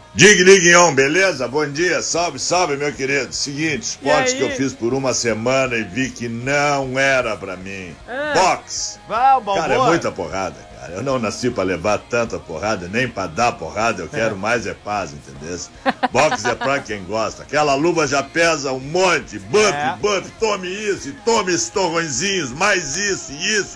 Dig, beleza? Bom dia, salve, meu querido. Seguinte, esporte que eu fiz por uma semana e vi que não era pra mim. Boxe. Cara, é muita porrada, cara. Eu não nasci pra levar tanta porrada, nem pra dar porrada. Eu quero mais é paz, entendeu? Boxe é pra quem gosta. Aquela luva já pesa um monte. Bump, tome isso e tome esses torrõezinhos, mais isso.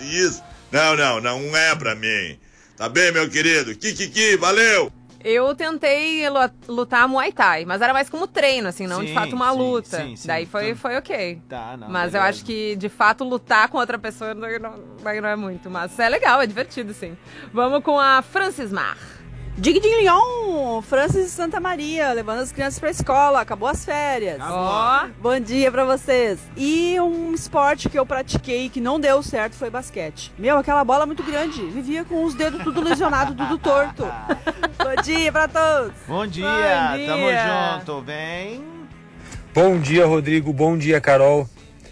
Não é pra mim. Tá bem, meu querido? Kikiki, valeu! Eu tentei lutar Muay Thai, mas era mais como treino, assim, não de fato uma luta. Sim. Daí foi ok. Tá, não, mas beleza. eu acho que, de fato, lutar com outra pessoa não é muito. Mas é legal, é divertido, sim. Vamos com a Francis Mar. Dig Lyon, Francis de Santa Maria, levando as crianças pra escola, acabou as férias. Bom dia pra vocês. E um esporte que eu pratiquei que não deu certo foi basquete. Aquela bola muito grande, vivia com os dedos tudo lesionado, tudo torto. Bom dia pra todos. Bom dia, tamo junto, vem. Bom dia, Rodrigo, bom dia, Carol.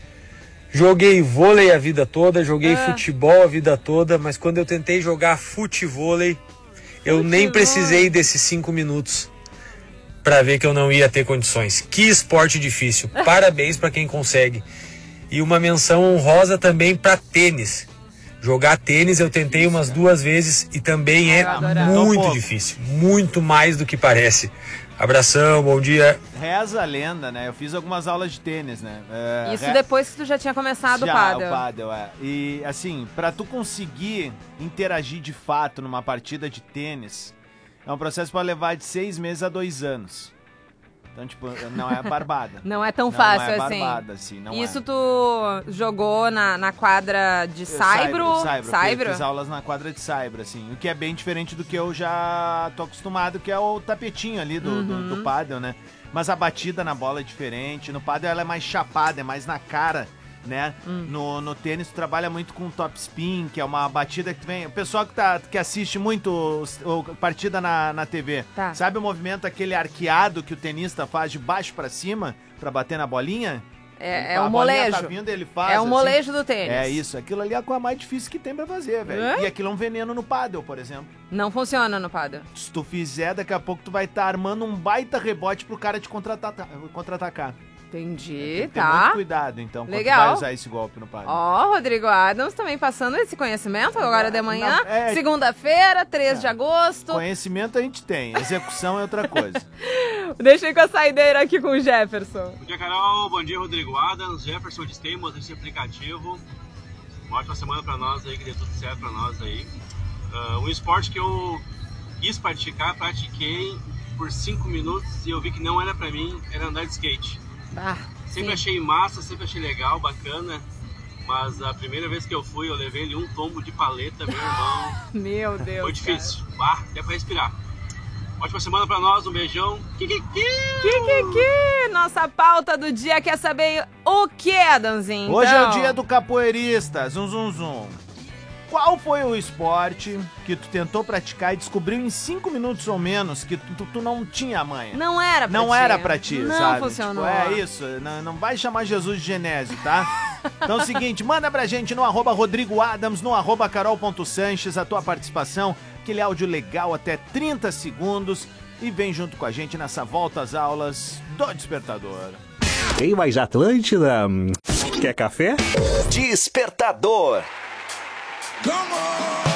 Joguei vôlei a vida toda, joguei futebol a vida toda, mas quando eu tentei jogar futevôlei, eu nem precisei desses 5 minutos para ver que eu não ia ter condições. Que esporte difícil. Parabéns para quem consegue. E uma menção honrosa também para tênis. Jogar tênis eu tentei umas 2 vezes e também é muito difícil. Muito mais do que parece. Abração, bom dia. Reza a lenda, né? Eu fiz algumas aulas de tênis, né? Isso depois que tu já tinha começado o pádel. O pádel, E, assim, pra tu conseguir interagir de fato numa partida de tênis, é um processo pra levar de 6 meses a 2 anos. Então, tipo, não é barbada. Não é tão fácil assim. Não é barbada, assim. Isso tu jogou na quadra de saibro? Eu fiz aulas na quadra de saibro, assim. O que é bem diferente do que eu já tô acostumado, que é o tapetinho ali do pádel, né? Mas a batida na bola é diferente. No pádel ela é mais chapada, é mais na cara, né? No tênis tu trabalha muito com top spin, que é uma batida que tu vem... O pessoal que assiste muito partida na TV, sabe o movimento aquele arqueado que o tenista faz de baixo pra cima pra bater na bolinha? É o molejo. Tá vindo, ele faz, é o molejo do tênis. É isso. Aquilo ali é a coisa mais difícil que tem pra fazer, velho. E aquilo é um veneno no pádel, por exemplo. Não funciona no pádel. Se tu fizer, daqui a pouco tu vai estar armando um baita rebote pro cara te contra-atacar. Entendi, tem que ter muito cuidado, então, quando tu vai usar esse golpe no pádel. Rodrigo Adams também passando esse conhecimento agora de manhã. Segunda-feira, 3 de agosto. Conhecimento a gente tem, execução é outra coisa. Deixei com a saideira aqui com o Jefferson. Bom dia, Carol. Bom dia, Rodrigo Adams. Jefferson de Stamos, esse aplicativo. Uma ótima semana pra nós aí, que dê tudo certo pra nós aí. Um esporte que eu quis pratiquei por 5 minutos e eu vi que não era pra mim, era andar de skate. Sempre achei massa, sempre achei legal, bacana. Mas a primeira vez que eu fui, eu levei ali um tombo de paleta, meu irmão. Meu Deus. Foi difícil. Até pra respirar. Ótima semana pra nós, um beijão. Kikiki! Nossa pauta do dia quer saber o que, Adamzinho? Hoje é o dia do capoeirista. Zum. Qual foi o esporte que tu tentou praticar e descobriu em 5 minutos ou menos que tu não tinha a manha? Não era pra ti. Não era pra ti, não sabe? Funcionou. Tipo, é isso, não vai chamar Jesus de Genésio, tá? Então é o seguinte, manda pra gente no @Rodrigo Adams, no @Carol.Sanches a tua participação, aquele áudio legal até 30 segundos e vem junto com a gente nessa volta às aulas do Despertador. Tem mais Atlântida? Quer café? Despertador. Come on!